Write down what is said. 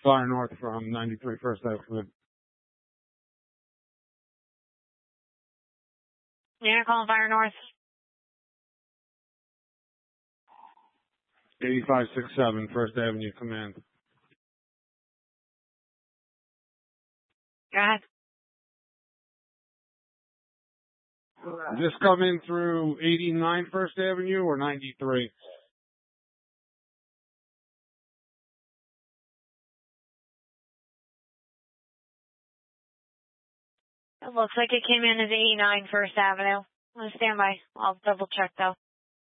Fire north from 93 First Avenue. Yeah, calling fire north. 8567 First Avenue Command. Go ahead. Just come in through 89 First Avenue or 93? It looks like it came in as 89 First Avenue. Stand by. I'll double check though.